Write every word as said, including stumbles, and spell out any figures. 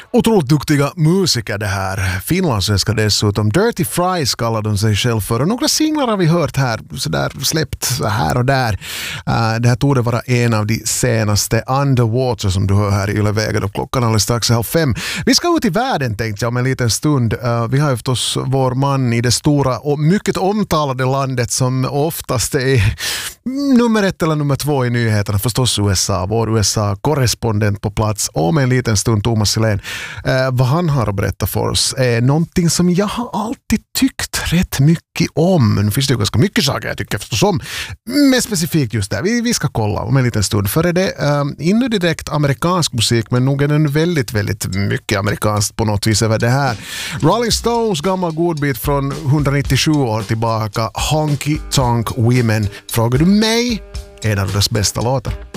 Otroligt duktiga musiker det här. Finlandssvenska dessutom. Dirty Fries kallar de sig själv för. Och några singlar har vi hört här. Så där släppt här och där. Uh, det här tog det vara en av de senaste Underwater som du hör här i Ylevägen. Och klockan alldeles strax halv fem. Vi ska ut i världen tänkte jag om en liten stund. Uh, vi har ju förstås vår man i det stora och mycket omtalade landet som oftast är nummer ett eller nummer två i nyheterna. Förstås U S A. Vår U S A-korrespondent på plats. Om en liten stund Thomas Silén. Eh, vad han har att berätta för oss är någonting som jag har alltid tyckt rätt mycket om. Nu finns det ju ganska mycket saker jag tycker förstås om. Men specifikt just där. Vi, vi ska kolla om en liten stund. För är det eh, inte direkt amerikansk musik men nog är den väldigt, väldigt mycket amerikanskt på något vis över det här. Rolling Stones gammal godbit från etthundranittiosju år tillbaka. Honky Tonk Women. Frågar du mig? En av deras bästa låtar.